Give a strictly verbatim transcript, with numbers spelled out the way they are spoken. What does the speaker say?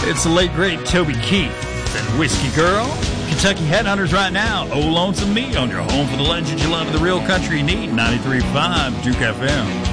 It's the late, great Toby Keith and Whiskey Girl. Kentucky Headhunters right now. Oh, Lonesome Me on your home for the legends you love and the real country you need. ninety-three point five Duke F M.